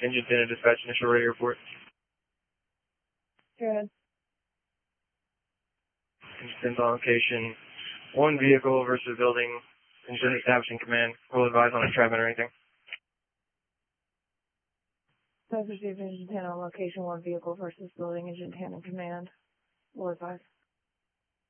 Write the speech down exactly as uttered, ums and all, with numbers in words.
Engine ten to dispatch initial radio report. Good. Engine ten's on location. One vehicle versus building. Engine establishing command. We'll advise on entrapment or anything. That's received Engine ten on location, one vehicle versus building, Engine ten in command. We'll advise.